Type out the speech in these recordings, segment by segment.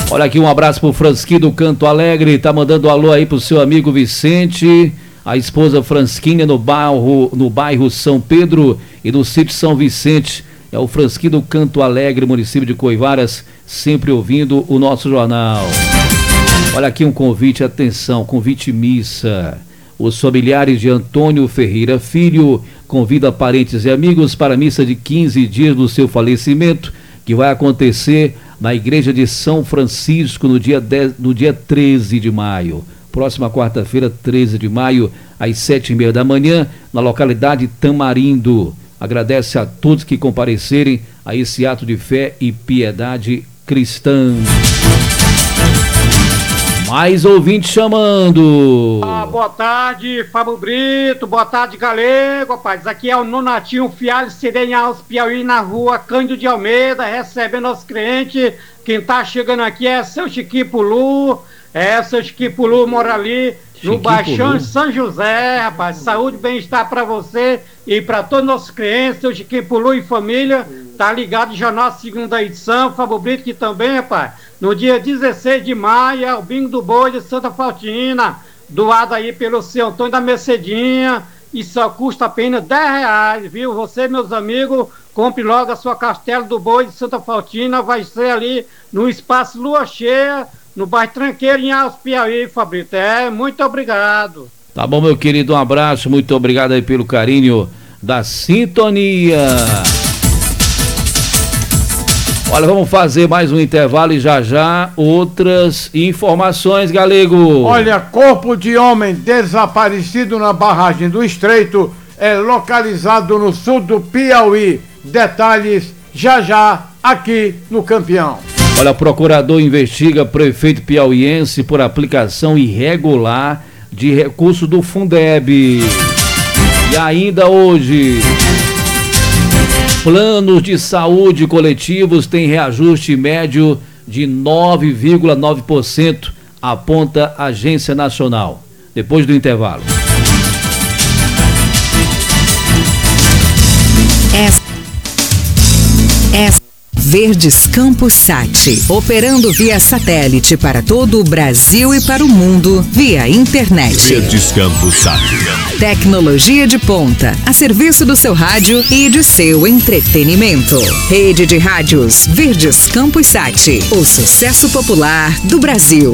Olha aqui, um abraço pro Fransquinho do Canto Alegre, tá mandando um alô aí pro seu amigo Vicente, a esposa Fransquinha no bairro São Pedro e no sítio São Vicente. É o Fransquinho do Canto Alegre, município de Coivaras, sempre ouvindo o nosso jornal. Olha aqui um convite, atenção, convite missa. Os familiares de Antônio Ferreira Filho convidam parentes e amigos para a missa de 15 dias do seu falecimento, que vai acontecer na igreja de São Francisco no dia 13 de maio. Próxima quarta-feira, 13 de maio, às 7h30 da manhã, na localidade Tamarindo. Agradece a todos que comparecerem a esse ato de fé e piedade cristã. Mais ouvinte chamando. Boa tarde, Fábio Brito. Boa tarde, Galego, rapaz. Aqui é o Nonatinho Fialho, Sirene Alves, Piauí, na rua Cândido de Almeida, recebendo os clientes. Quem tá chegando aqui é seu Chiquinho Pulu. Seu Chiquinho Pulu mora ali no Baixão de São José, rapaz. Saúde e bem-estar pra você e pra todos os nossos clientes. Seu Chiquinho Pulu e família. Tá ligado já na segunda edição. Fábio Brito que também, rapaz. No dia 16 de maio é o Bingo do Boi de Santa Faltina, doado aí pelo seu Antônio da Mercedinha, e só custa apenas R$10, viu? Você, meus amigos, compre logo a sua Castelo do Boi de Santa Faltina, vai ser ali no Espaço Lua Cheia, no bairro Tranqueiro, em Alves, Piauí, Fabrício. Muito obrigado. Tá bom, meu querido, um abraço, muito obrigado aí pelo carinho da sintonia. Olha, vamos fazer mais um intervalo e já outras informações, Galego. Olha, corpo de homem desaparecido na barragem do Estreito é localizado no sul do Piauí. Detalhes já aqui no Campeão. Olha, procurador investiga prefeito piauiense por aplicação irregular de recurso do Fundeb. E ainda hoje, planos de saúde coletivos têm reajuste médio de 9,9%, aponta a Agência Nacional. Depois do intervalo. Verdes Campos Sat, operando via satélite para todo o Brasil e para o mundo via internet. Verdes Campos Sat. Tecnologia de ponta, a serviço do seu rádio e de seu entretenimento. Rede de rádios Verdes Campos Sat, o sucesso popular do Brasil.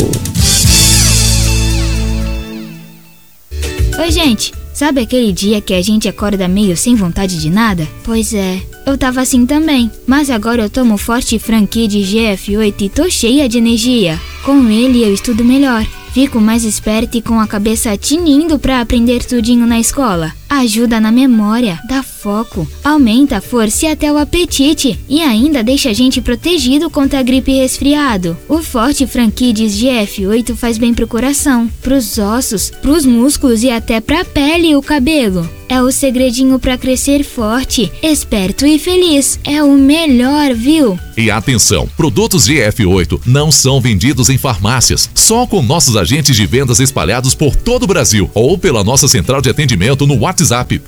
Oi, gente. Sabe aquele dia que a gente acorda meio sem vontade de nada? Pois é, eu tava assim também. Mas agora eu tomo Forte Franqui de GF8 e tô cheia de energia. Com ele eu estudo melhor. Fico mais esperta e com a cabeça tinindo pra aprender tudinho na escola. Ajuda na memória, dá foco, aumenta a força e até o apetite. E ainda deixa a gente protegido contra a gripe e resfriado. O Forte Franquides GF8 faz bem pro coração, pros ossos, pros músculos e até pra pele e o cabelo. É o segredinho pra crescer forte, esperto e feliz. É o melhor, viu? E atenção, produtos GF8 não são vendidos em farmácias, só com nossos agentes de vendas espalhados por todo o Brasil ou pela nossa central de atendimento no WhatsApp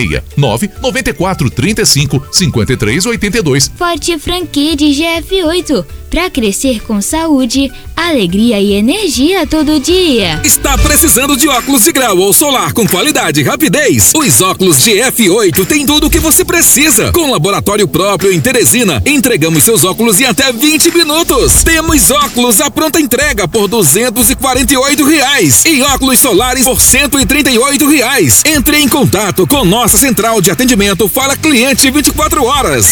869-9435-5382. Forte Franquia de GF8, pra crescer com saúde, alegria e energia todo dia. Está precisando de óculos de grau ou solar com qualidade e rapidez? Os óculos GF8 têm tudo o que você precisa. Com laboratório próprio em Teresina, entregamos seus óculos em até 20 minutos. Temos óculos à pronta entrega por R$248 e óculos solares por R$138. Entre em contato com nossa central de atendimento Fala Cliente 24 horas.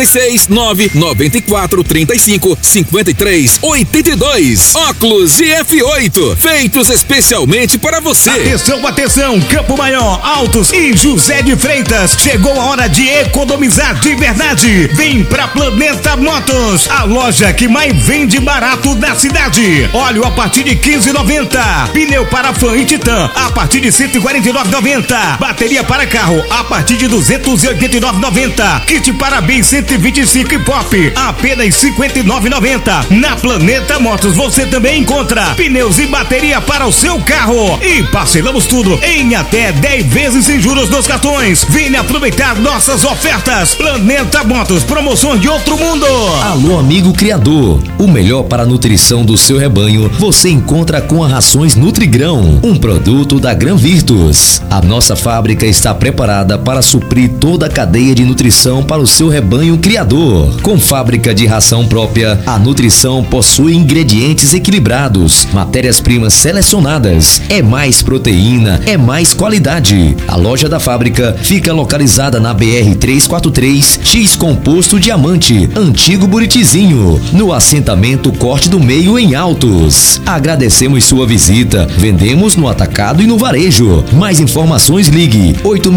86-994-35-53-82. Óculos GF8, feitos especialmente para você. Atenção, Campo Maior, Altos e José de Freitas. Chegou a hora de economizar de verdade. Vem pra Planeta Motos, a loja que mais vende barato da cidade. Óleo a partir de R$15,90. Pneu para Fã e Titan a partir de R$149,90. Bateria para carro a partir de R$289,90. Kit para bem 125 e pop apenas R$59,90. Na Planeta Motos você também encontra pneus e bateria para o seu carro. E parcelamos tudo em até 10 vezes sem juros nos cartões. Venha aproveitar nossas ofertas. Planeta Motos, promoções de outro mundo. Alô, amigo criador. O melhor para a nutrição do seu rebanho você encontra com a Rações Nutrigrão, um produto da Gran Virtus. A nossa fábrica está preparada para suprir toda a cadeia de nutrição para o seu rebanho criador. Com fábrica de ração própria, a nutrição possui ingredientes equilibrados, matérias-primas selecionadas. É mais proteína, é mais qualidade. A loja da fábrica fica localizada na BR-343, X Composto Diamante, Antigo Buritizinho, no assentamento Corte do Meio, em Altos. Agradecemos sua visita. Vendemos no atacado e no varejo. Mais informações, ligue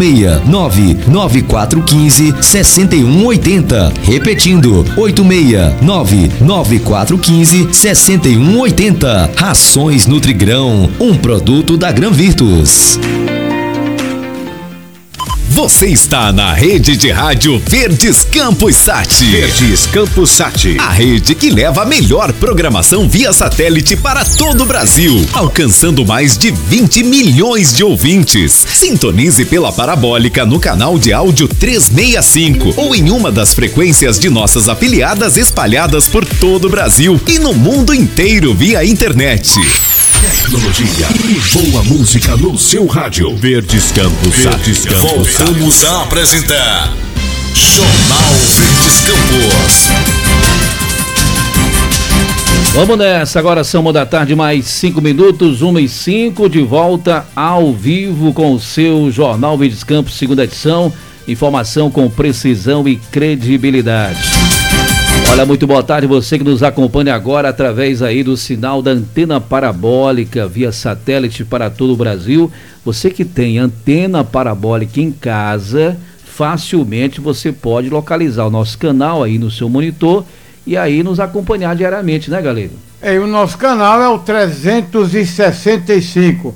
869-9415-6180. Repetindo, 869-9415-6180. Rações Nutrigrão, um produto da Gran Virtus. Você está na rede de rádio Verdes Campos Sat. Verdes Campos Sat. A rede que leva a melhor programação via satélite para todo o Brasil, alcançando mais de 20 milhões de ouvintes. Sintonize pela parabólica no canal de áudio 365 ou em uma das frequências de nossas afiliadas espalhadas por todo o Brasil e no mundo inteiro via internet. Tecnologia e boa música no seu rádio. Verdes Campos Sat. Voltamos a apresentar Jornal Verdes Campos. Vamos nessa, agora são 1h da tarde, mais 5 minutos, 1h05, de volta ao vivo com o seu Jornal Verdes Campos, segunda edição. Informação com precisão e credibilidade. Olha, muito boa tarde, você que nos acompanha agora através aí do sinal da antena parabólica via satélite para todo o Brasil. Você que tem antena parabólica em casa, facilmente você pode localizar o nosso canal aí no seu monitor e aí nos acompanhar diariamente, né, galera? E o nosso canal é o 365,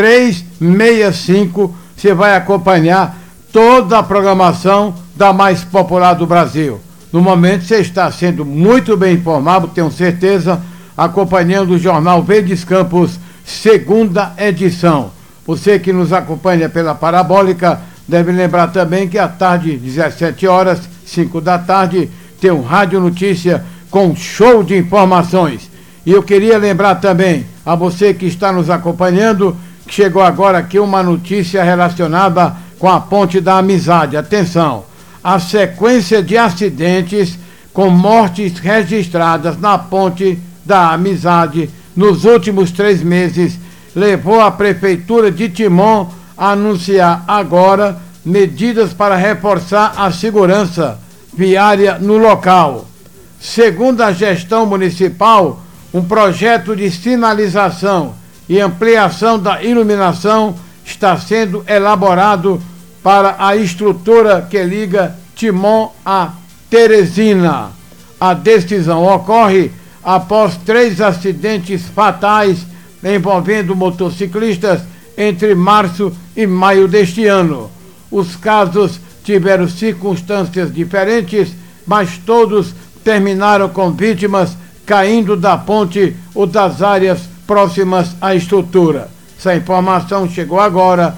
365, você vai acompanhar toda a programação da mais popular do Brasil. No momento você está sendo muito bem informado, tenho certeza, acompanhando o Jornal Verdes Campos, segunda edição. Você que nos acompanha pela parabólica, deve lembrar também que à tarde, 17 horas, 5 da tarde, tem um Rádio Notícia com show de informações. E eu queria lembrar também a você que está nos acompanhando, que chegou agora aqui uma notícia relacionada com a Ponte da Amizade. Atenção! A sequência de acidentes com mortes registradas na Ponte da Amizade nos últimos 3 meses levou a Prefeitura de Timon a anunciar agora medidas para reforçar a segurança viária no local. Segundo a gestão municipal, um projeto de sinalização e ampliação da iluminação está sendo elaborado para a estrutura que liga Timon a Teresina. A decisão ocorre após 3 acidentes fatais envolvendo motociclistas entre março e maio deste ano. Os casos tiveram circunstâncias diferentes, mas todos terminaram com vítimas caindo da ponte ou das áreas próximas à estrutura. Essa informação chegou agora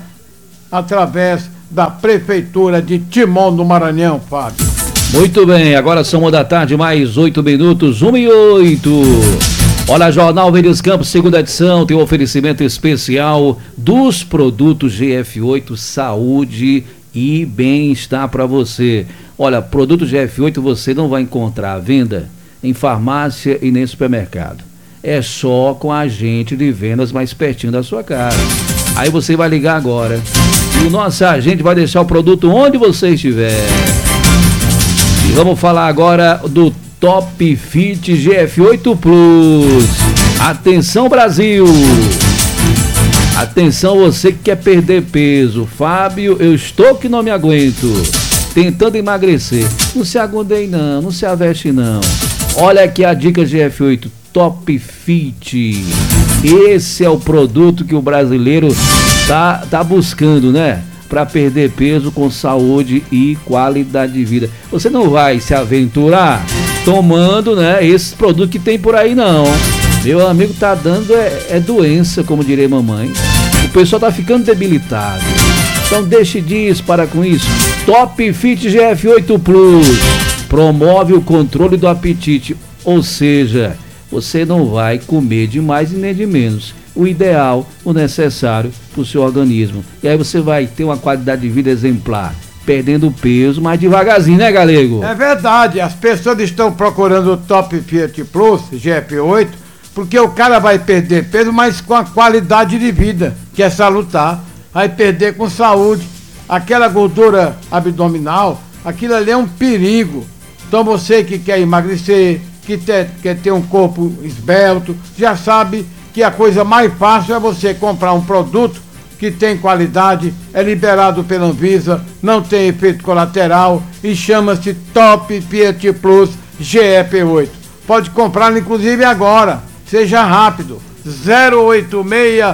através da Prefeitura de Timon, no Maranhão, Fábio. Muito bem, agora são 1h da tarde, mais 8 minutos, 1h08. Olha, Jornal Verdes Campos, segunda edição, tem um oferecimento especial dos produtos GF8, saúde e bem-estar para você. Olha, produto GF8 você não vai encontrar à venda em farmácia e nem supermercado. É só com a agente de vendas mais pertinho da sua casa. Aí você vai ligar agora e o nosso agente vai deixar o produto onde você estiver. E vamos falar agora do Top Fit GF8 Plus. Atenção, Brasil! Atenção, você que quer perder peso. Fábio, eu estou que não me aguento, tentando emagrecer. Não se agondei não, não se aveste não. Olha aqui a dica GF8 Top Fit. Esse é o produto que o brasileiro tá buscando, né? Para perder peso com saúde e qualidade de vida. Você não vai se aventurar tomando, né, esse produto que tem por aí não. Meu amigo, tá dando doença, como diria mamãe. O pessoal tá ficando debilitado. Então deixe disso, para com isso. Top Fit GF8 Plus promove o controle do apetite, ou seja, você não vai comer de mais e nem de menos. O ideal, o necessário para o seu organismo. E aí você vai ter uma qualidade de vida exemplar, perdendo peso, mas devagarzinho, né, Galego? É verdade, as pessoas estão procurando o Top Fit Plus GF8 porque o cara vai perder peso, mas com a qualidade de vida, que é salutar. Vai perder com saúde. Aquela gordura abdominal, aquilo ali é um perigo. Então você que quer emagrecer, que quer ter um corpo esbelto, já sabe que a coisa mais fácil é você comprar um produto que tem qualidade, é liberado pela Anvisa, não tem efeito colateral e chama-se Top Fit Plus GF8. Pode comprar inclusive agora, seja rápido. 086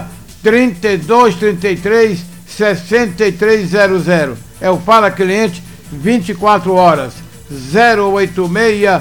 3233 6300. É o Fala Cliente 24 horas. 086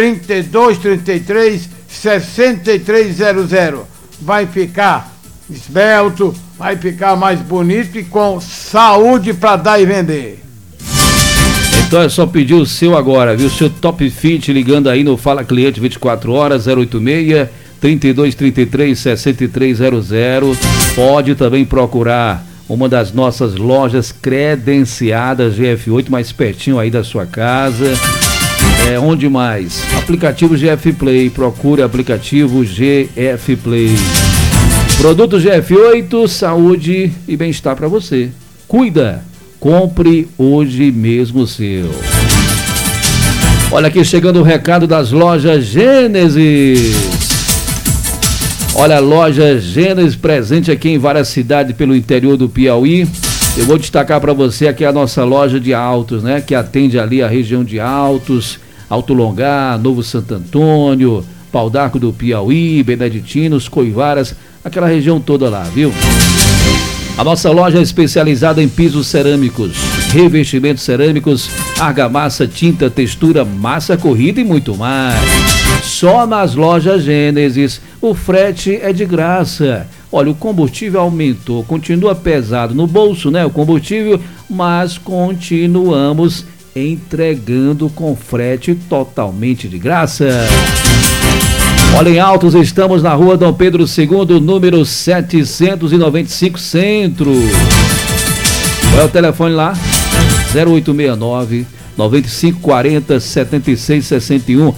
3233 6300. Vai ficar esbelto, vai ficar mais bonito e com saúde para dar e vender. Então é só pedir o seu agora, viu? O seu Top Fit, ligando aí no Fala Cliente 24 horas, 086 3233 6300. Pode também procurar uma das nossas lojas credenciadas GF8, mais pertinho aí da sua casa. Onde mais? Aplicativo GF Play, procure aplicativo GF Play. Produto GF8, saúde e bem-estar para você. Cuida, compre hoje mesmo o seu. Olha aqui chegando o recado das lojas Gênesis. Olha, a loja Gênesis presente aqui em várias cidades pelo interior do Piauí. Eu vou destacar para você aqui a nossa loja de autos, né? Que atende ali a região de Altos, Alto Longar, Novo Santo Antônio, Pau d'Arco do Piauí, Beneditinos, Coivaras, aquela região toda lá, viu? A nossa loja é especializada em pisos cerâmicos, revestimentos cerâmicos, argamassa, tinta, textura, massa corrida e muito mais. Só nas lojas Gênesis, o frete é de graça. Olha, o combustível aumentou, continua pesado no bolso, né? O combustível, mas continuamos entregando com frete totalmente de graça. Olha, em Altos, estamos na rua Dom Pedro II, número 795, Centro. Qual é o telefone lá? 0869 9540 7661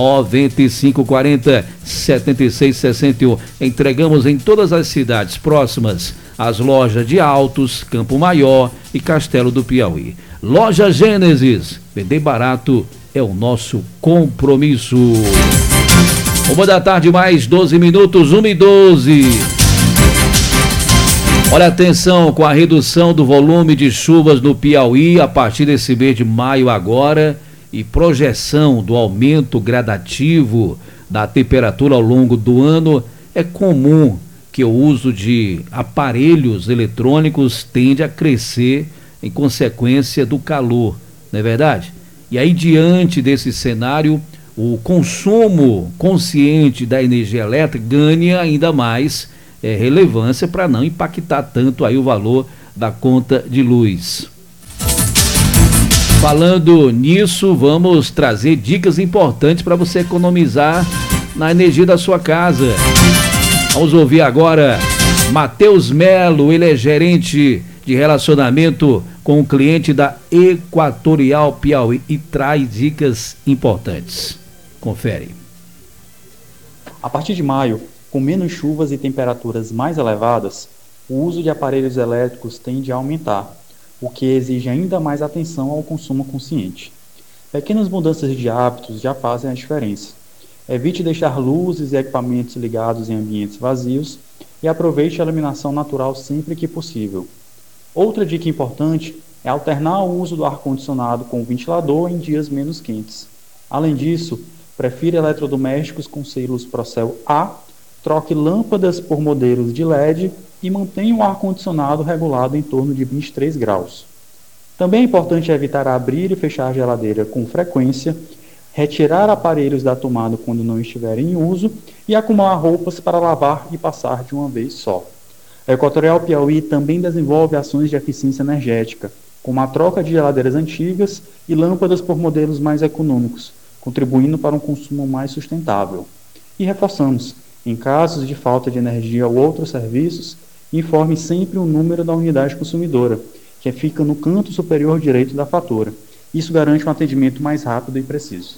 9540 7661. Entregamos em todas as cidades próximas às lojas de Altos, Campo Maior e Castelo do Piauí. Loja Gênesis, vender barato é o nosso compromisso. 1h, mais 12 minutos, 1h12. Olha, atenção com a redução do volume de chuvas no Piauí a partir desse mês de maio agora e projeção do aumento gradativo da temperatura ao longo do ano, é comum que o uso de aparelhos eletrônicos tende a crescer em consequência do calor, não é verdade? E aí, diante desse cenário, o consumo consciente da energia elétrica ganha ainda mais relevância para não impactar tanto aí o valor da conta de luz. Falando nisso, vamos trazer dicas importantes para você economizar na energia da sua casa. Vamos ouvir agora Matheus Melo, ele é gerente de relacionamento com o cliente da Equatorial Piauí e traz dicas importantes. Confere. A partir de maio, com menos chuvas e temperaturas mais elevadas, o uso de aparelhos elétricos tende a aumentar, o que exige ainda mais atenção ao consumo consciente. Pequenas mudanças de hábitos já fazem a diferença. Evite deixar luzes e equipamentos ligados em ambientes vazios e aproveite a iluminação natural sempre que possível. Outra dica importante é alternar o uso do ar-condicionado com o ventilador em dias menos quentes. Além disso, prefira eletrodomésticos com selos Procel A, troque lâmpadas por modelos de LED e mantenha o ar-condicionado regulado em torno de 23 graus. Também é importante evitar abrir e fechar a geladeira com frequência, retirar aparelhos da tomada quando não estiverem em uso e acumular roupas para lavar e passar de uma vez só. A Equatorial Piauí também desenvolve ações de eficiência energética, como a troca de geladeiras antigas e lâmpadas por modelos mais econômicos, contribuindo para um consumo mais sustentável. E reforçamos, em casos de falta de energia ou outros serviços, informe sempre o número da unidade consumidora, que fica no canto superior direito da fatura. Isso garante um atendimento mais rápido e preciso.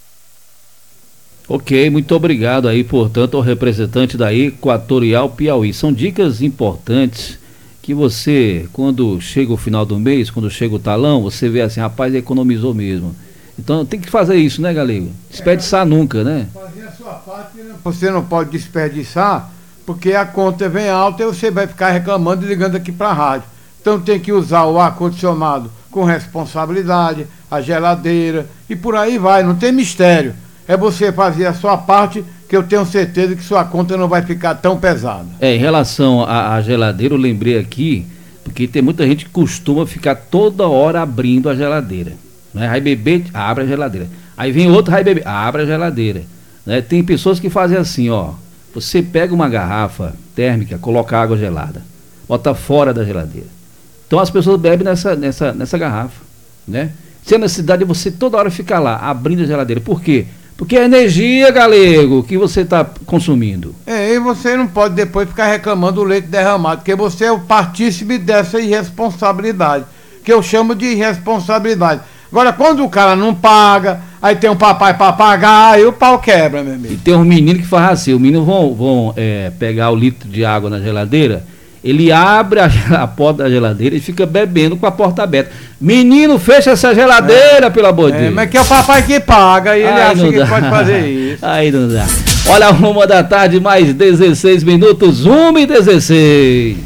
Ok, muito obrigado aí, portanto, ao representante da Equatorial Piauí. São dicas importantes que você, quando chega o final do mês, quando chega o talão, você vê assim, rapaz, economizou mesmo. Então tem que fazer isso, né, Galego? Desperdiçar nunca, né? Fazer a sua parte, você não pode desperdiçar, porque a conta vem alta e você vai ficar reclamando e ligando aqui para a rádio. Então tem que usar o ar-condicionado com responsabilidade, a geladeira e por aí vai, não tem mistério. É você fazer a sua parte, que eu tenho certeza que sua conta não vai ficar tão pesada. Em relação à geladeira, eu lembrei aqui, porque tem muita gente que costuma ficar toda hora abrindo a geladeira. Né? Vai beber, abre a geladeira. Aí vem outro, vai beber, abre a geladeira. Né? Tem pessoas que fazem assim, ó. Você pega uma garrafa térmica, coloca água gelada, bota fora da geladeira. Então as pessoas bebem nessa garrafa, né? Se a necessidade de você toda hora ficar lá, abrindo a geladeira. Por quê? Porque é energia, Galego, que você está consumindo. E você não pode depois ficar reclamando do leite derramado, porque você é o partícipe dessa irresponsabilidade, que eu chamo de irresponsabilidade. Agora, quando o cara não paga, aí tem um papai para pagar, aí o pau quebra, meu amigo. E tem uns meninos que fazem assim, os meninos vão pegar o litro de água na geladeira, ele abre a porta da geladeira e fica bebendo com a porta aberta. Menino, fecha essa geladeira, pelo amor de Deus. Mas que é o papai que paga e ele acha que pode fazer isso. Aí não dá. Olha, 1h, mais 16 minutos, 1h16.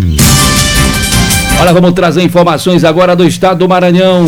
Olha, vamos trazer informações agora do estado do Maranhão.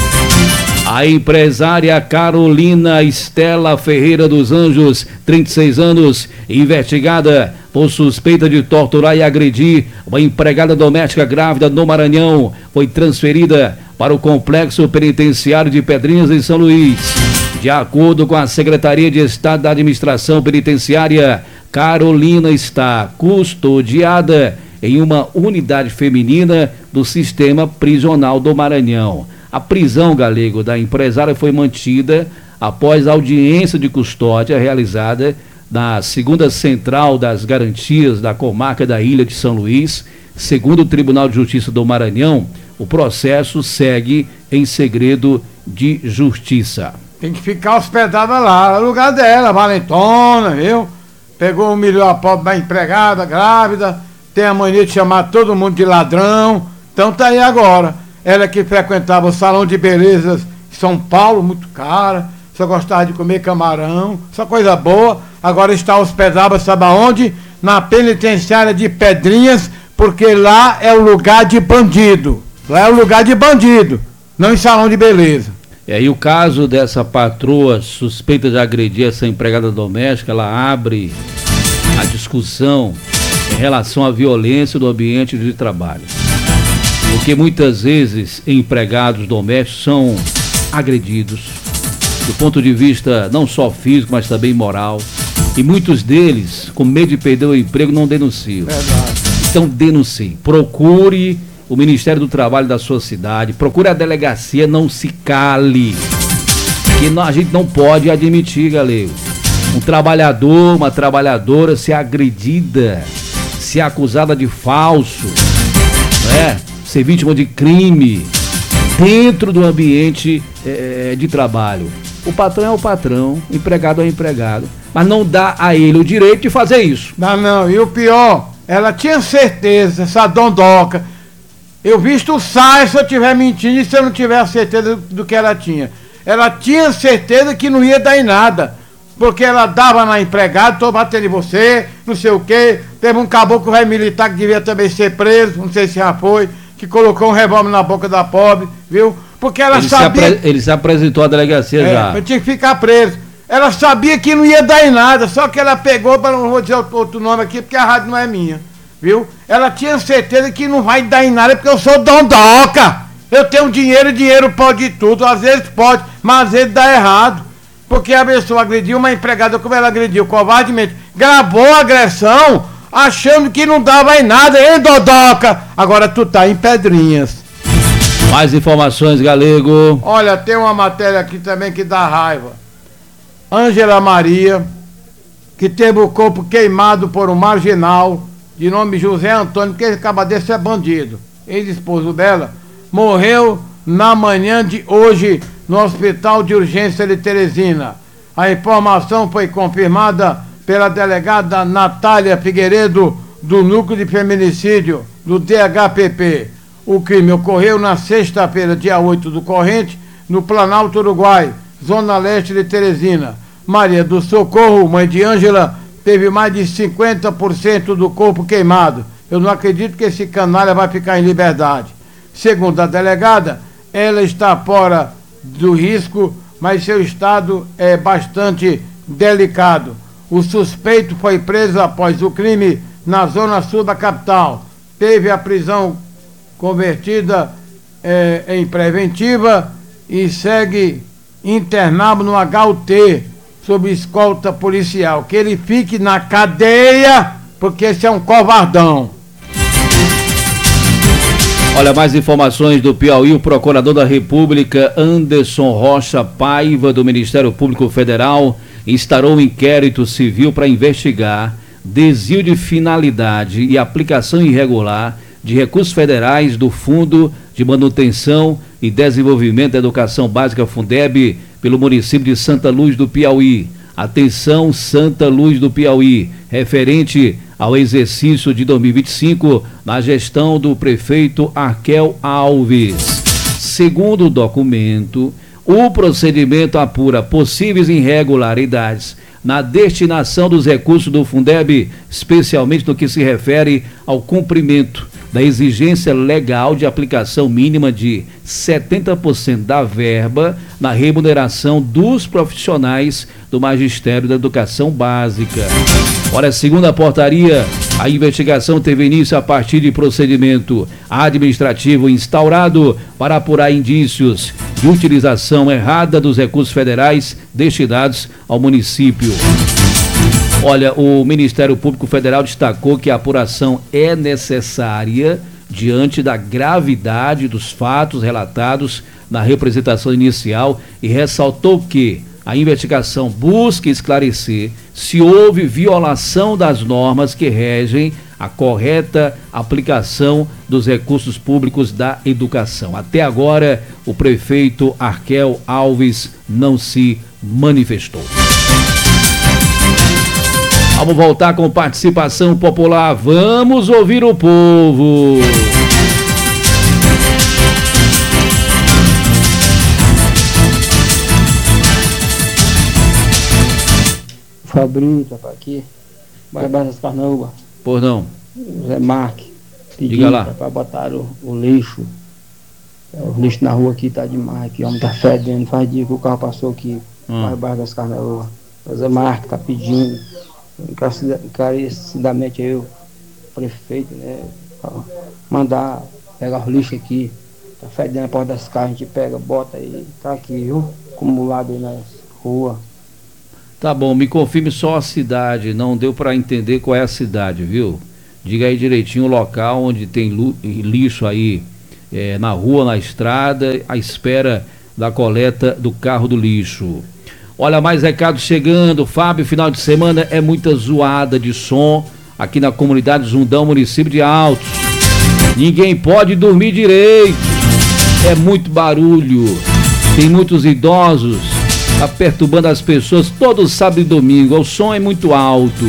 A empresária Carolina Estela Ferreira dos Anjos, 36 anos, investigada por suspeita de torturar e agredir uma empregada doméstica grávida no Maranhão, foi transferida para o Complexo Penitenciário de Pedrinhas, em São Luís. De acordo com a Secretaria de Estado da Administração Penitenciária, Carolina está custodiada em uma unidade feminina do Sistema Prisional do Maranhão. A prisão, Galego, da empresária foi mantida após a audiência de custódia realizada na 2ª Central das Garantias da Comarca da Ilha de São Luís. Segundo o Tribunal de Justiça do Maranhão, o processo segue em segredo de justiça. Tem que ficar hospedada lá, no lugar dela, valentona, viu? Pegou, humilhou a pobre da empregada, grávida, tem a mania de chamar todo mundo de ladrão, então tá aí agora. Ela que frequentava o salão de belezas de São Paulo, muito cara, só gostava de comer camarão, só coisa boa. Agora está hospedada, sabe aonde? Na penitenciária de Pedrinhas, porque lá é o lugar de bandido. Lá é o lugar de bandido, não em salão de beleza. E o caso dessa patroa suspeita de agredir essa empregada doméstica, ela abre a discussão em relação à violência do ambiente de trabalho. Porque muitas vezes empregados domésticos são agredidos do ponto de vista não só físico, mas também moral. E muitos deles, com medo de perder o emprego, não denunciam. Verdade. Então denuncie. Procure o Ministério do Trabalho da sua cidade, procure a delegacia, não se cale. Que a gente não pode admitir, Galego, um trabalhador, uma trabalhadora ser agredida, ser acusada de falso, né? Ser vítima de crime dentro do ambiente de trabalho. O patrão é o patrão, o empregado é o empregado, mas não dá a ele o direito de fazer isso. Não, e o pior, ela tinha certeza, essa dondoca, eu visto o sai se eu estiver mentindo e se eu não tiver certeza do que ela tinha certeza que não ia dar em nada, porque ela dava na empregada, tô batendo em você, não sei o quê. Teve um caboclo velho militar que devia também ser preso, não sei se já foi, que colocou um revólver na boca da pobre, viu? Porque ela sabia... Ele se apresentou à delegacia já. Mas tinha que ficar preso. Ela sabia que não ia dar em nada, só que ela pegou, não vou dizer outro nome aqui, porque a rádio não é minha, viu? Ela tinha certeza que não vai dar em nada, porque eu sou dondoca. Eu tenho dinheiro, dinheiro pode tudo, às vezes pode, mas às vezes dá errado. porque a pessoa agrediu uma empregada como ela agrediu covardemente, gravou a agressão, achando que não dava em nada, hein, Dodoca? Agora tu tá em Pedrinhas. Mais informações, Galego. Olha, tem uma matéria aqui também que dá raiva. Ângela Maria, que teve o corpo queimado por um marginal de nome José Antônio, que acaba desse é bandido, ex-esposo dela, morreu na manhã de hoje no Hospital de Urgência de Teresina. A informação foi confirmada pela delegada Natália Figueiredo, do Núcleo de Feminicídio do DHPP. O crime ocorreu na sexta-feira, dia 8 do corrente, no Planalto Uruguai, zona leste de Teresina. Maria do Socorro, mãe de Ângela, teve mais de 50% do corpo queimado. Eu não acredito que esse canalha vai ficar em liberdade. Segundo a delegada, ela está fora do risco, mas seu estado é bastante delicado. O suspeito foi preso após o crime na zona sul da capital. Teve a prisão convertida em preventiva e segue internado no HUT sob escolta policial. Que ele fique na cadeia, porque esse é um covardão. Olha, mais informações do Piauí. O procurador da República, Anderson Rocha Paiva, do Ministério Público Federal, instaurou um inquérito civil para investigar desvio de finalidade e aplicação irregular de recursos federais do Fundo de Manutenção e Desenvolvimento da Educação Básica Fundeb pelo município de Santa Luz do Piauí. Atenção, Santa Luz do Piauí, referente ao exercício de 2025 na gestão do prefeito Arquel Alves. Segundo o documento, o procedimento apura possíveis irregularidades na destinação dos recursos do Fundeb, especialmente no que se refere ao cumprimento da exigência legal de aplicação mínima de 70% da verba na remuneração dos profissionais do Magistério da Educação Básica. Ora, segundo a portaria, a investigação teve início a partir de procedimento administrativo instaurado para apurar indícios de utilização errada dos recursos federais destinados ao município. Olha, o Ministério Público Federal destacou que a apuração é necessária diante da gravidade dos fatos relatados na representação inicial e ressaltou que a investigação busca esclarecer se houve violação das normas que regem a correta aplicação dos recursos públicos da educação. Até agora, o prefeito Arquel Alves não se manifestou. Vamos voltar com participação popular. Vamos ouvir o povo. Fabrício, rapaz, aqui. Bairro das Carnaúbas. Por não. Zé Marques. Diga lá. Para botar o lixo. O lixo na rua aqui tá demais. Aqui, o homem tá fedendo. Faz dia que o carro passou aqui. Bairro das Carnaúbas. O Zé Marques tá pedindo. Encarecidamente aí o prefeito, né, mandar pegar o lixo aqui, tá fedendo a porta das casas, a gente pega, bota aí, tá aqui, viu, acumulado aí nas ruas. Tá bom, me confirme só a cidade, não deu para entender qual é a cidade, viu? Diga aí direitinho o local onde tem lixo aí, na rua, na estrada, à espera da coleta do carro do lixo. Olha, mais recados chegando. Fábio, final de semana é muita zoada de som aqui na comunidade Zundão, município de Altos. Ninguém pode dormir direito. É muito barulho. Tem muitos idosos. Tá perturbando as pessoas todo sábado e domingo. O som é muito alto.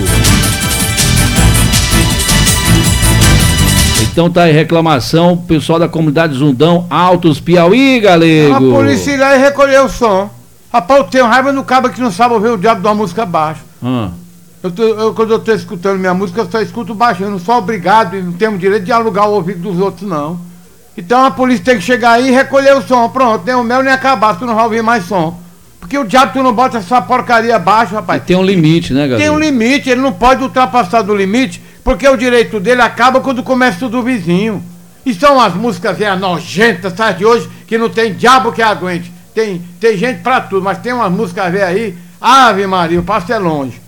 Então tá aí reclamação, pessoal da comunidade Zundão, Altos, Piauí, Galego. A polícia ir lá e recolher o som. Rapaz, eu tenho raiva no cabo que não sabe ouvir o diabo de uma música baixa. Quando eu tô escutando minha música, eu só escuto baixo. Eu não sou obrigado e não tenho direito de alugar o ouvido dos outros, não. Então a polícia tem que chegar aí e recolher o som. Pronto, nem o mel nem acabar, tu não vai ouvir mais som. Porque o diabo tu não bota essa porcaria baixa, rapaz. E tem um limite, né, galera? Tem um limite, ele não pode ultrapassar do limite, porque o direito dele acaba quando começa o do vizinho. E são as músicas nojentas, sabe, de hoje, que não tem diabo que aguente. tem gente pra tudo, mas tem umas músicas a ver aí, Ave Maria, o passo é longe.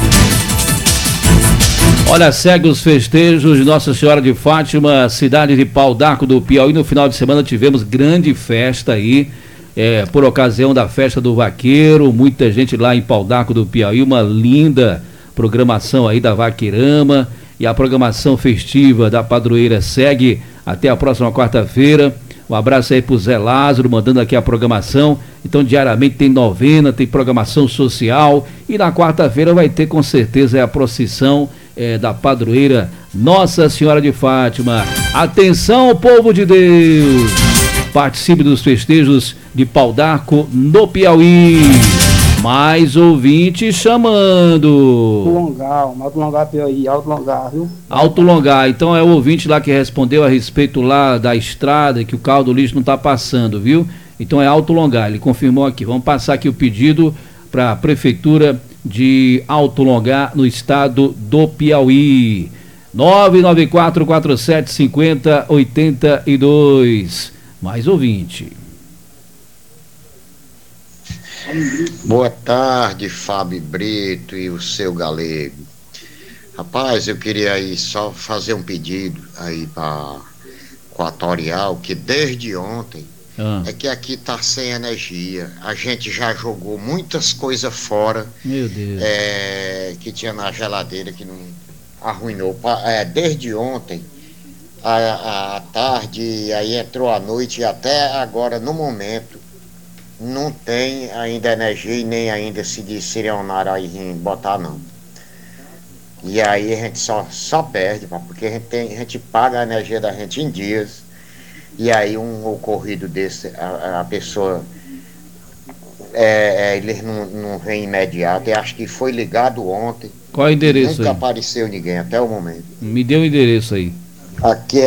Olha, segue os festejos de Nossa Senhora de Fátima, cidade de Pau d'Arco do Piauí. No final de semana tivemos grande festa aí, por ocasião da festa do Vaqueiro, muita gente lá em Pau d'Arco do Piauí, uma linda programação aí da Vaqueirama, e a programação festiva da padroeira segue até a próxima quarta-feira. Um abraço aí pro Zé Lázaro, mandando aqui a programação. Então, diariamente tem novena, tem programação social, e na quarta-feira vai ter com certeza a procissão da padroeira Nossa Senhora de Fátima. Atenção, povo de Deus! Participe dos festejos de Pau d'Arco no Piauí. Mais ouvinte chamando. Alto Longar Piauí, Alto Longar, viu? Alto Longar, então é o ouvinte lá que respondeu a respeito lá da estrada, que o carro do lixo não está passando, viu? Então é Alto Longar, ele confirmou aqui. Vamos passar aqui o pedido para a Prefeitura de Alto Longar, no estado do Piauí. 994475082. Mais ouvinte. Boa tarde, Fábio Brito e o seu Galego. Rapaz, eu queria aí só fazer um pedido aí para Equatorial, que desde ontem é que aqui tá sem energia. A gente já jogou muitas coisas fora. Meu Deus. Que tinha na geladeira que não arruinou. Desde ontem à tarde, aí entrou a noite, e até agora, no momento, não tem ainda energia e nem ainda se direcionaram aí em botar, não. E aí a gente só perde, porque a gente paga a energia da gente em dias, e aí um ocorrido desse, a pessoa eles não vem imediato. Eu acho que foi ligado ontem. Qual é o endereço? Nunca apareceu ninguém até o momento. Me dê o endereço aí. Aqui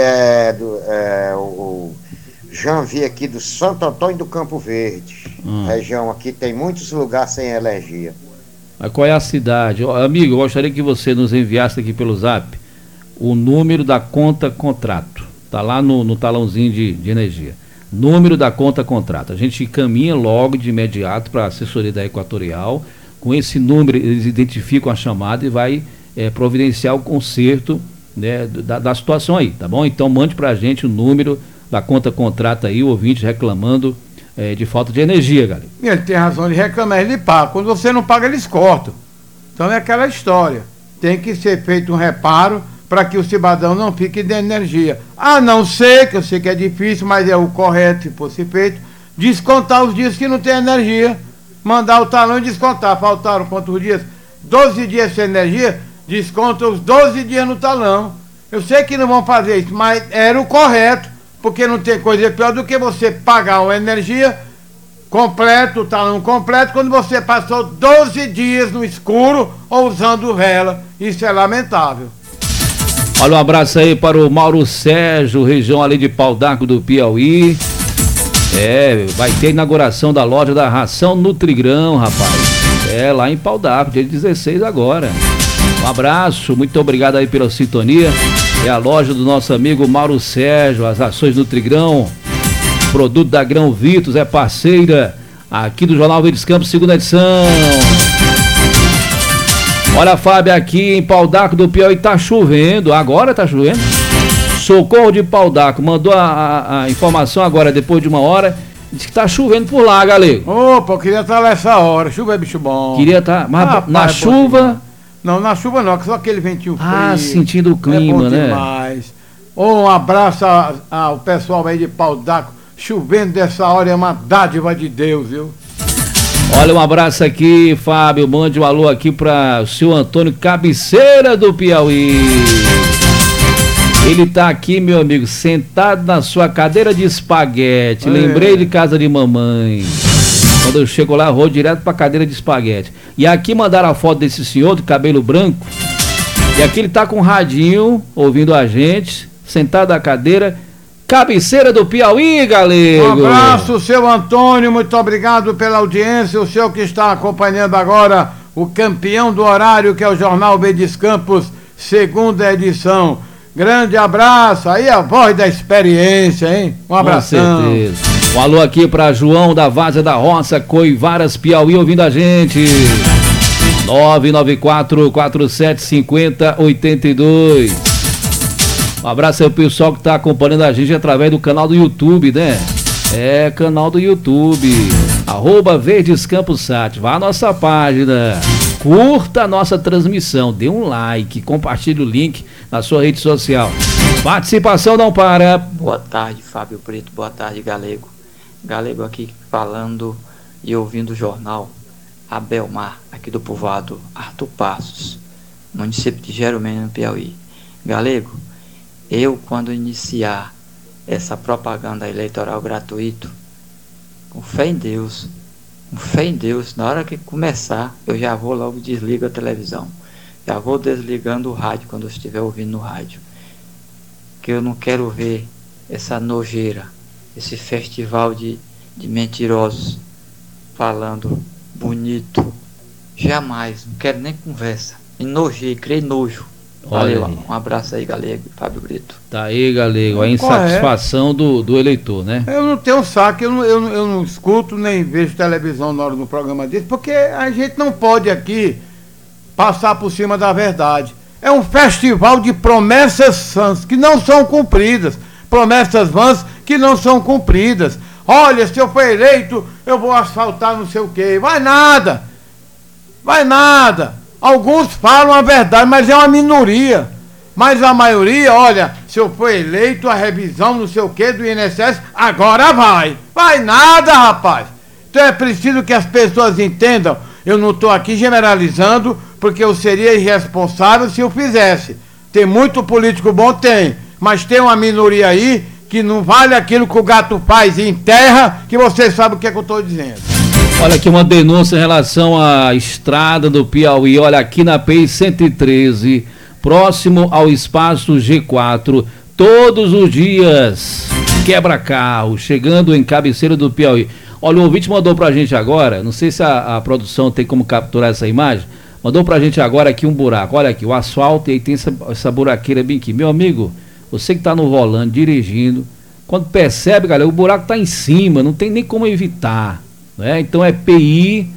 o Janvi aqui do Santo Antônio do Campo Verde. Região aqui tem muitos lugares sem energia. Mas qual é a cidade? Amigo, eu gostaria que você nos enviasse aqui pelo zap o número da conta contrato. Tá lá no talãozinho de energia. Número da conta contrato. A gente caminha logo de imediato para a assessoria da Equatorial. Com esse número eles identificam a chamada e vai providenciar o conserto, né, da situação aí, tá bom? Então mande pra gente o número da conta contrato aí, o ouvinte reclamando de falta de energia, galera. Ele tem razão de reclamar, ele paga. Quando você não paga, eles cortam. Então é aquela história. Tem que ser feito um reparo para que o cidadão não fique de energia. A não ser, que eu sei que é difícil, mas é o correto, se fosse feito, descontar os dias que não tem energia, mandar o talão e descontar. Faltaram quantos dias? 12 dias sem energia, desconta os 12 dias no talão. Eu sei que não vão fazer isso, mas era o correto, porque não tem coisa pior do que você pagar uma energia completo, o talão completo, quando você passou 12 dias no escuro ou usando vela. Isso é lamentável. Olha, um abraço aí para o Mauro Sérgio, região ali de Pau d'Arco do Piauí. Vai ter a inauguração da loja da Ração Nutrigrão, rapaz. Lá em Pau d'Arco, dia 16 agora. Um abraço, muito obrigado aí pela sintonia. É a loja do nosso amigo Mauro Sérgio, as rações Nutrigrão, produto da Grão Vitos, é parceira aqui do Jornal Verdes Campos, segunda edição. Olha, Fábio, aqui em Pau d'Arco do Piauí tá chovendo, agora tá chovendo. Socorro de Pau d'Arco mandou a informação agora, depois de uma hora, diz que tá chovendo por lá, galego. Opa, eu queria estar lá essa hora, chuva é bicho bom. Queria estar, mas na chuva... Não, na chuva não, só aquele ventinho frio. Sentindo o clima, bom, né? Demais. Um abraço ao pessoal aí de Pau d'Arco, chovendo dessa hora é uma dádiva de Deus, viu? Olha, um abraço aqui, Fábio, mande um alô aqui para o seu Antônio Cabeceira do Piauí. Ele tá aqui, meu amigo, sentado na sua cadeira de espaguete. Lembrei de casa de mamãe. Quando eu chego lá, vou direto pra cadeira de espaguete. E aqui mandaram a foto desse senhor de cabelo branco. E aqui ele tá com um radinho, ouvindo a gente, sentado na cadeira. Cabeceira do Piauí, galego. Um abraço, seu Antônio, muito obrigado pela audiência. O senhor que está acompanhando agora o campeão do horário, que é o Jornal Verdes Campos, segunda edição. Grande abraço, aí a voz da experiência, hein? Um abração. Com certeza. Um alô aqui para João da Várzea da Roça, Coivaras, Piauí, ouvindo a gente. 994-4750-82. Um abraço aí pro pessoal que tá acompanhando a gente através do canal do YouTube, né? É, canal do YouTube, @VerdesCampoSat. Vá à nossa página, curta a nossa transmissão, dê um like, compartilhe o link na sua rede social. Participação não para. Boa tarde, Fábio Preto, boa tarde, Galego. Galego aqui falando e ouvindo o jornal Abelmar, aqui do povoado Arthur Passos, município de Jeromém, no Piauí. Galego, eu quando iniciar essa propaganda eleitoral gratuito, com fé em Deus, na hora que começar, eu já vou logo desligo a televisão, já vou desligando o rádio quando eu estiver ouvindo no rádio, que eu não quero ver essa nojeira, esse festival de mentirosos falando bonito, jamais, não quero nem conversa, enojei, criei nojo. Valeu, um abraço aí, Galego, Fábio Brito. Tá aí, Galego, a insatisfação do eleitor, né? Eu não tenho saco, eu não escuto nem vejo televisão na hora do programa desse, porque a gente não pode aqui passar por cima da verdade. É um festival de promessas sãs que não são cumpridas, promessas vãs que não são cumpridas. Olha, se eu for eleito, eu vou asfaltar não sei o quê. Vai nada. Alguns falam a verdade, mas é uma minoria. Mas a maioria, olha, se eu for eleito, a revisão não sei o que do INSS, agora vai. Vai nada, rapaz. Então é preciso que as pessoas entendam. Eu não estou aqui generalizando, porque eu seria irresponsável se eu fizesse. Tem muito político bom, tem. Mas tem uma minoria aí que não vale aquilo que o gato faz em terra, que você sabe o que é que eu estou dizendo. Olha aqui uma denúncia em relação à estrada do Piauí. Olha, aqui na PI 113, próximo ao espaço G4, todos os dias, quebra-carro, chegando em Cabeceira do Piauí. Olha, o ouvinte mandou pra gente agora, não sei se a produção tem como capturar essa imagem, mandou pra gente agora aqui um buraco. Olha aqui, o asfalto, e aí tem essa buraqueira bem aqui. Meu amigo, você que tá no volante, dirigindo, quando percebe, galera, o buraco tá em cima, não tem nem como evitar. Então é PI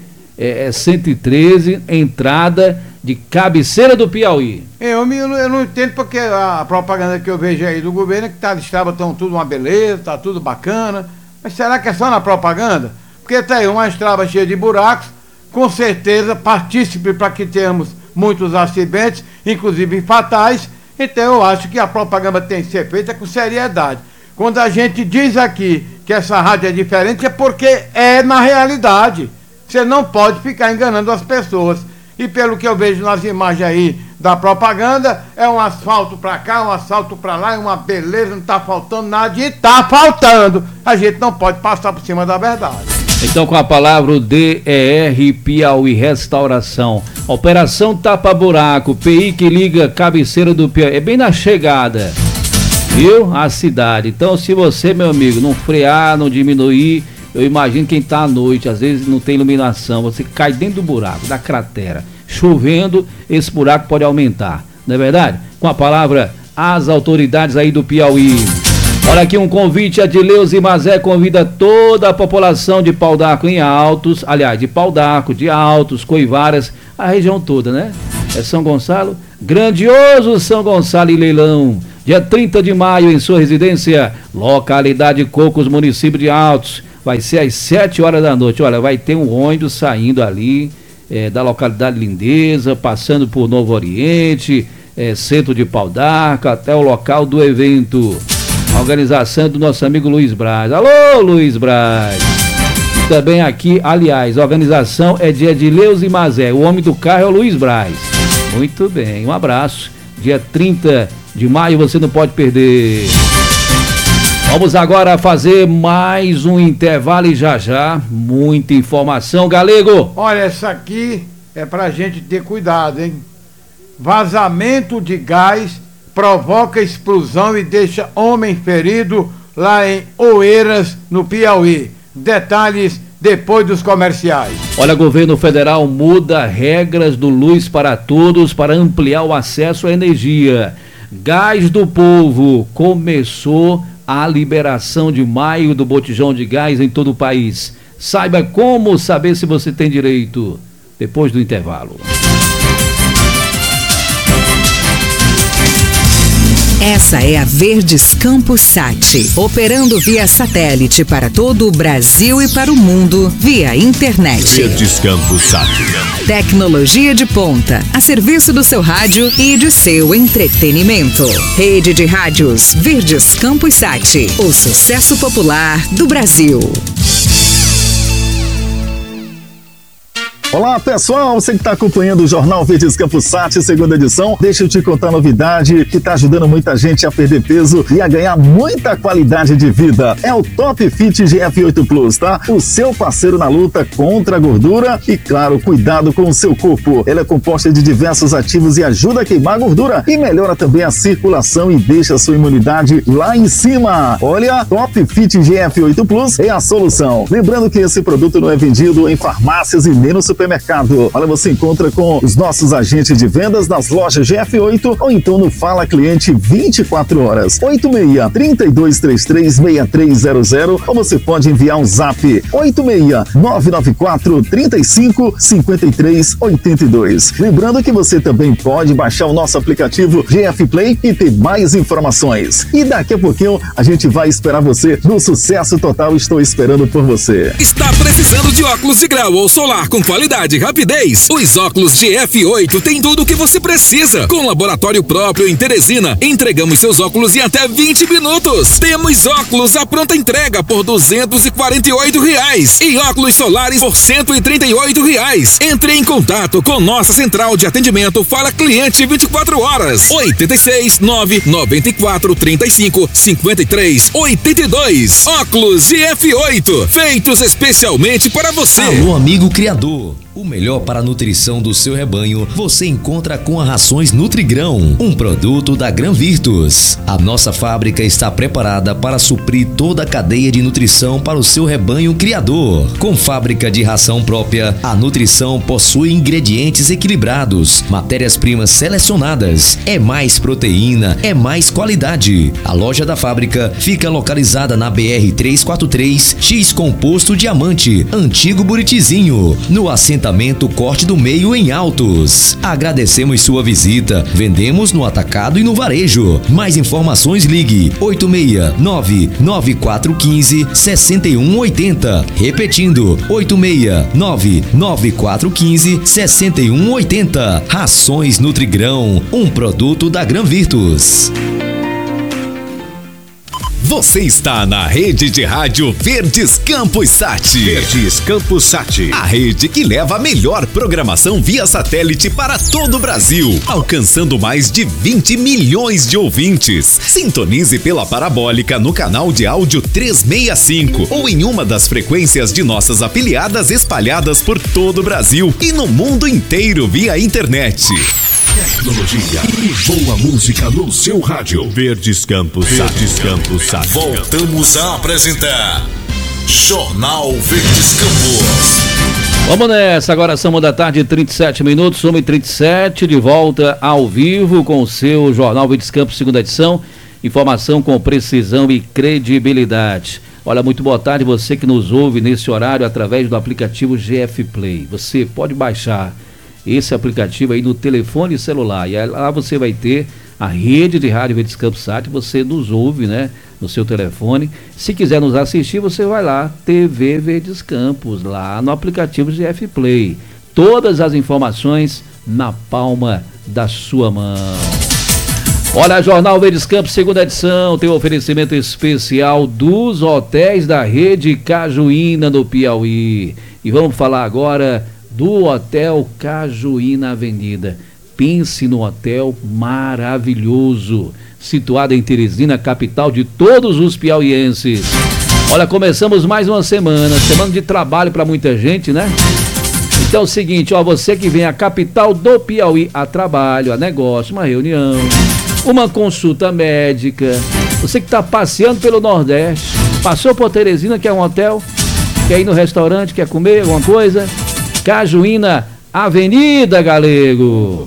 113, entrada de Cabeceira do Piauí. Eu não entendo porque a propaganda que eu vejo aí do governo é que as estradas estão tudo uma beleza, tá tudo bacana. Mas será que é só na propaganda? Porque tá aí uma estrada cheia de buracos, com certeza partícipe para que tenhamos muitos acidentes, inclusive fatais. Então eu acho que a propaganda tem que ser feita com seriedade. Quando a gente diz aqui que essa rádio é diferente, é porque é na realidade. Você não pode ficar enganando as pessoas. E pelo que eu vejo nas imagens aí da propaganda, é um asfalto pra cá, um asfalto pra lá, é uma beleza, não tá faltando nada, e tá faltando. A gente não pode passar por cima da verdade. Então, com a palavra o DER Piauí Restauração, Operação Tapa Buraco, PI que liga Cabeceira do Piauí, é bem na chegada, viu? A cidade. Então, se você, meu amigo, não frear, não diminuir, eu imagino quem tá à noite, às vezes não tem iluminação, você cai dentro do buraco, da cratera. Chovendo, esse buraco pode aumentar, não é verdade? Com a palavra, as autoridades aí do Piauí. Olha aqui um convite, a Dileuze Mazé convida toda a população de Pau d'Arco em Altos, aliás, de Pau d'Arco, de Altos, Coivaras, a região toda, né? É São Gonçalo, grandioso São Gonçalo e leilão, dia 30 de maio em sua residência, localidade Cocos, município de Altos, vai ser às 7 horas da noite, olha, vai ter um ônibus saindo ali, da localidade Lindeza, passando por Novo Oriente, centro de Pau d'Arco, até o local do evento. A organização do nosso amigo Luiz Braz. Alô, Luiz Braz! Também aqui, aliás, a organização é de Edileuze Mazé. O homem do carro é o Luiz Braz. Muito bem, um abraço. Dia 30 de maio você não pode perder. Vamos agora fazer mais um intervalo e já, muita informação, Galego. Olha, essa aqui é pra gente ter cuidado, hein? Vazamento de gás provoca explosão e deixa homem ferido lá em Oeiras, no Piauí. Detalhes depois dos comerciais. Olha, governo federal muda regras do Luz para Todos para ampliar o acesso à energia. Gás do Povo começou a liberação de maio do botijão de gás em todo o país. Saiba como saber se você tem direito depois do intervalo. Essa é a Verdes Campus Sat, operando via satélite para todo o Brasil e para o mundo via internet. Verdes Campus Sat. Tecnologia de ponta, a serviço do seu rádio e de seu entretenimento. Rede de rádios Verdes Campus Sat, o sucesso popular do Brasil. Olá pessoal, você que está acompanhando o Jornal Verdes Campus Sat, segunda edição. Deixa eu te contar a novidade que está ajudando muita gente a perder peso e a ganhar muita qualidade de vida. É o Top Fit GF8 Plus, tá? O seu parceiro na luta contra a gordura e, claro, cuidado com o seu corpo. Ela é composta de diversos ativos e ajuda a queimar a gordura e melhora também a circulação e deixa a sua imunidade lá em cima. Olha, Top Fit GF8 Plus é a solução. Lembrando que esse produto não é vendido em farmácias e nem no supermercado. Olha, você encontra com os nossos agentes de vendas nas lojas GF8 ou então no Fala Cliente 24 horas. 86-3233-6300 ou você pode enviar um zap 86-994-35-5382. Lembrando que você também pode baixar o nosso aplicativo GF Play e ter mais informações. E daqui a pouquinho a gente vai esperar você no Sucesso Total. Estou esperando por você. Está precisando de óculos de grau ou solar com qualidade e rapidez? Os óculos GF8 tem tudo o que você precisa. Com laboratório próprio em Teresina, entregamos seus óculos em até 20 minutos. Temos óculos à pronta entrega por R$248 e óculos solares por R$138. Entre em contato com nossa central de atendimento Fala Cliente 24 horas. 86-994-35-53-82. Óculos GF8, feitos especialmente para você. Alô, amigo criador. O melhor para a nutrição do seu rebanho você encontra com a Rações Nutrigrão, um produto da Gran Virtus. A nossa fábrica está preparada para suprir toda a cadeia de nutrição para o seu rebanho criador. Com fábrica de ração própria, a nutrição possui ingredientes equilibrados, matérias-primas selecionadas, é mais proteína, é mais qualidade. A loja da fábrica fica localizada na BR-343, X Composto Diamante, Antigo Buritizinho, no assentamento Corte do Meio em Altos. Agradecemos sua visita. Vendemos no atacado e no varejo. Mais informações ligue 869-9415-6180. Repetindo, 869-9415-6180. Rações Nutrigrão, um produto da Gran Virtus. Você está na rede de rádio Verdes Campus Sat. Verdes Campus Sat. A rede que leva a melhor programação via satélite para todo o Brasil, alcançando mais de 20 milhões de ouvintes. Sintonize pela parabólica no canal de áudio 365 ou em uma das frequências de nossas afiliadas espalhadas por todo o Brasil e no mundo inteiro via internet. Tecnologia e boa música no seu rádio. Verdes Campus Sat. Verdes Campus Sat. Voltamos a apresentar Jornal Verdes Campos. Vamos nessa, agora são 13h37, 1h37, de volta ao vivo com o seu Jornal Verdes Campos, segunda edição. Informação com precisão e credibilidade. Olha, muito boa tarde, você que nos ouve nesse horário através do aplicativo GF Play. Você pode baixar esse aplicativo aí no telefone celular e lá você vai ter a rede de rádio Verdes Campos Sat, você nos ouve, né, no seu telefone. Se quiser nos assistir, você vai lá, TV Verdes Campos, lá no aplicativo GF Play. Todas as informações na palma da sua mão. Olha, Jornal Verdes Campos, segunda edição, tem um oferecimento especial dos hotéis da rede Cajuína no Piauí. E vamos falar agora do Hotel Cajuína Avenida. Pense no hotel maravilhoso, situado em Teresina, capital de todos os piauienses. Olha, começamos mais uma semana de trabalho para muita gente, né? Então é o seguinte, ó, você que vem à capital do Piauí a trabalho, a negócio, uma reunião, uma consulta médica, você que está passeando pelo Nordeste, passou por Teresina, que é um hotel, quer ir no restaurante, quer comer alguma coisa, Cajuína Avenida, Galego.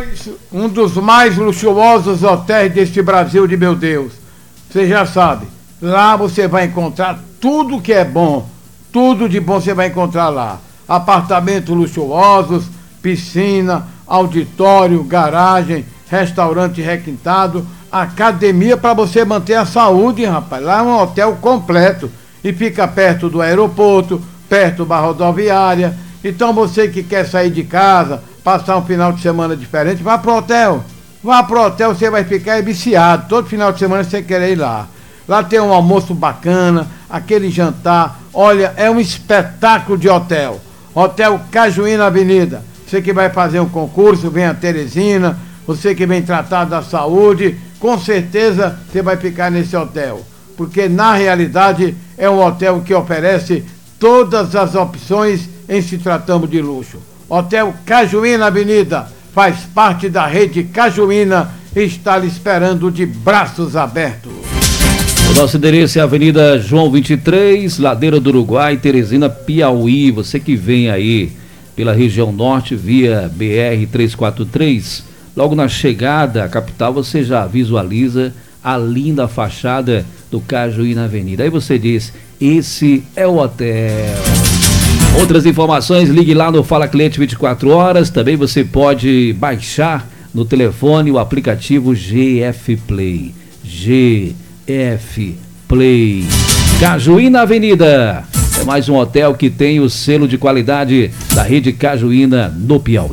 Um dos mais luxuosos hotéis deste Brasil de meu Deus. Você já sabe, Lá você vai encontrar tudo que é bom, tudo de bom você vai encontrar lá. Apartamentos luxuosos, piscina, auditório, garagem, restaurante requintado, academia para você manter a saúde, rapaz. Lá é um hotel completo e fica perto do aeroporto, perto da rodoviária. Então você que quer sair de casa, passar um final de semana diferente, vá pro hotel. Vá pro hotel, você vai ficar viciado. Todo final de semana você quer ir lá. Lá tem um almoço bacana, aquele jantar. Olha, é um espetáculo de hotel. Hotel Cajuína Avenida. Você que vai fazer um concurso, vem a Teresina. Você que vem tratar da saúde, com certeza você vai ficar nesse hotel. Porque na realidade é um hotel que oferece todas as opções em se tratando de luxo. Hotel Cajuína Avenida faz parte da rede Cajuína e está lhe esperando de braços abertos. O nosso endereço é a Avenida João 23, Ladeira do Uruguai, Teresina, Piauí. Você que vem aí pela região norte via BR-343, logo na chegada à capital você já visualiza a linda fachada do Cajuína Avenida. Aí você diz, esse é o hotel. Outras informações, ligue lá no Fala Cliente 24 horas. Também você pode baixar no telefone o aplicativo GF Play. GF Play. Cajuína Avenida. É mais um hotel que tem o selo de qualidade da rede Cajuína no Piauí.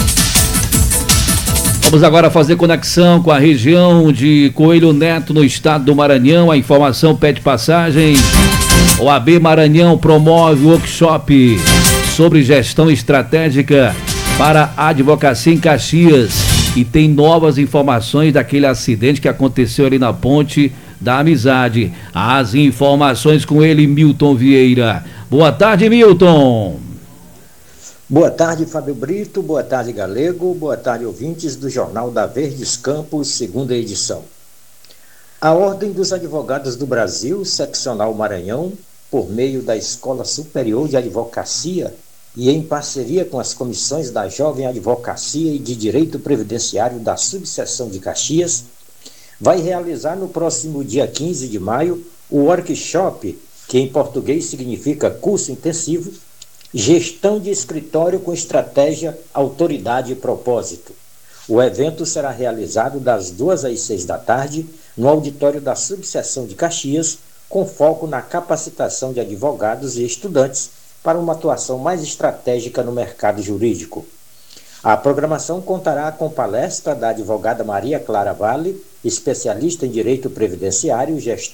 Vamos agora fazer conexão com a região de Coelho Neto, no estado do Maranhão. A informação pede passagem. O AB Maranhão promove workshop sobre gestão estratégica para a advocacia em Caxias e tem novas informações daquele acidente que aconteceu ali na Ponte da Amizade. As informações com ele, Milton Vieira. Boa tarde, Milton. Boa tarde, Fábio Brito. Boa tarde, Galego. Boa tarde, ouvintes do Jornal da Verdes Campos, segunda edição. A Ordem dos Advogados do Brasil, Seccional Maranhão, por meio da Escola Superior de Advocacia e em parceria com as comissões da Jovem Advocacia e de Direito Previdenciário da Subseção de Caxias, vai realizar no próximo dia 15 de maio o workshop, que em português significa curso intensivo, Gestão de Escritório com Estratégia, Autoridade e Propósito. O evento será realizado das 2 às 6 da tarde no auditório da Subseção de Caxias, com foco na capacitação de advogados e estudantes para uma atuação mais estratégica no mercado jurídico. A programação contará com palestra da advogada Maria Clara Vale, especialista em Direito Previdenciário, Gestão